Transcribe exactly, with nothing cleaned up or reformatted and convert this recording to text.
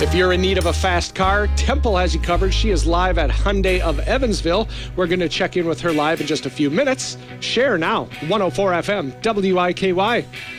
If you're in need of a fast car, Temple has you covered. She is live at Hyundai of Evansville. We're going to check in with her live in just a few minutes. Share now, one oh four F M, W I K Y.